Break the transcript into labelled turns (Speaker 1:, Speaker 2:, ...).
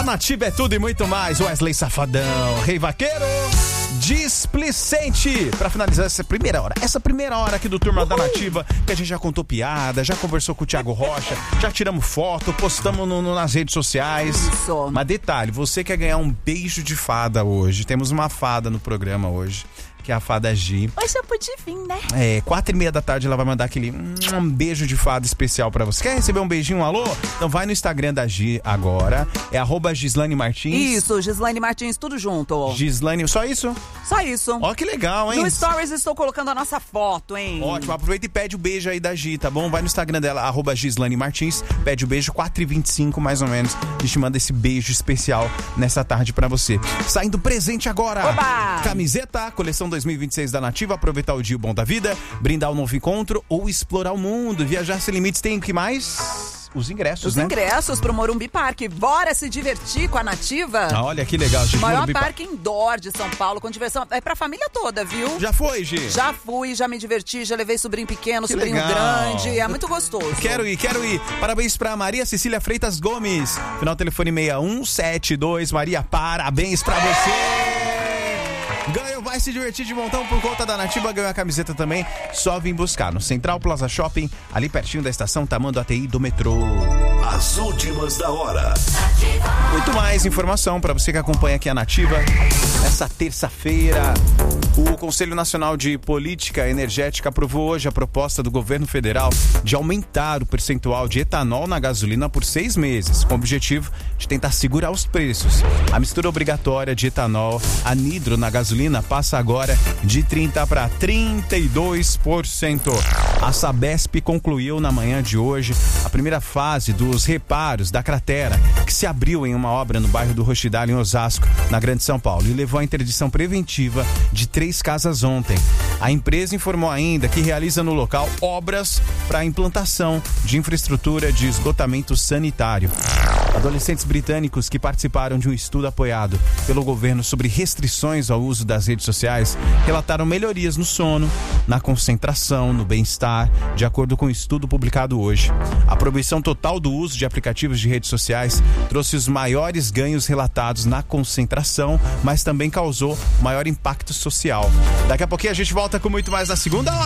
Speaker 1: A Nativa é tudo e muito mais. Wesley Safadão, Rei Vaqueiro, Displicente. Pra finalizar essa primeira hora aqui do Turma da Nativa, que a gente já contou piada, já conversou com o Thiago Rocha, já tiramos foto, postamos nas redes sociais.
Speaker 2: Isso.
Speaker 1: Mas detalhe, você quer ganhar um beijo de fada hoje. Temos uma fada no programa hoje, que é a fada Gi.
Speaker 2: Hoje eu pude vir, né?
Speaker 1: 4h30 da tarde ela vai mandar aquele um beijo de fada especial pra você. Quer receber um beijinho, um alô? Então vai no Instagram da Gi agora. É @Gislane Martins.
Speaker 2: Isso, Gislane Martins, tudo junto.
Speaker 1: Gislane, só isso?
Speaker 2: Só isso.
Speaker 1: Ó, que legal, hein?
Speaker 2: No Stories estou colocando a nossa foto, hein?
Speaker 1: Ótimo, aproveita e pede o beijo aí da Gi, tá bom? Vai no Instagram dela, @Gislane Martins, pede o beijo, 4h25 mais ou menos. A gente manda esse beijo especial nessa tarde pra você. Saindo presente agora.
Speaker 2: Oba!
Speaker 1: Camiseta, coleção 2026 da Nativa, aproveitar o dia bom da vida, brindar um novo encontro ou explorar o mundo. Viajar sem limites tem o que mais? Os ingressos, né?
Speaker 2: Os ingressos pro Morumbi Parque. Bora se divertir com a Nativa.
Speaker 1: Olha que legal, gente.
Speaker 2: Maior parque indoor de São Paulo, com diversão. É pra família toda, viu?
Speaker 1: Já foi, Gi?
Speaker 2: Já fui, já me diverti, já levei sobrinho pequeno,
Speaker 1: Que
Speaker 2: sobrinho
Speaker 1: legal.
Speaker 2: grande. É muito gostoso.
Speaker 1: Quero ir. Parabéns pra Maria Cecília Freitas Gomes. Final telefone 6172. Maria, parabéns pra você. Ganhou, vai se divertir de montão por conta da Nativa. Ganhou a camiseta também. Só vim buscar no Central Plaza Shopping, ali pertinho da estação Tamanho ATI do metrô.
Speaker 3: As últimas da hora.
Speaker 1: Muito mais informação para você que acompanha aqui a Nativa. Nessa terça-feira, o Conselho Nacional de Política Energética aprovou hoje a proposta do governo federal de aumentar o percentual de etanol na gasolina por 6 meses, com o objetivo de tentar segurar os preços. A mistura obrigatória de etanol anidro na gasolina passa agora de 30% para 32%. A Sabesp concluiu na manhã de hoje a primeira fase dos reparos da cratera que se abriu em uma obra no bairro do Rochidale, em Osasco, na Grande São Paulo, e levou à interdição preventiva de 3 casas ontem. A empresa informou ainda que realiza no local obras para a implantação de infraestrutura de esgotamento sanitário. Adolescentes britânicos que participaram de um estudo apoiado pelo governo sobre restrições ao uso das redes sociais relataram melhorias no sono, na concentração, no bem-estar, de acordo com um estudo publicado hoje. A proibição total do uso de aplicativos de redes sociais trouxe os maiores ganhos relatados na concentração, mas também causou maior impacto social. Daqui a pouquinho a gente volta com muito mais na segunda hora.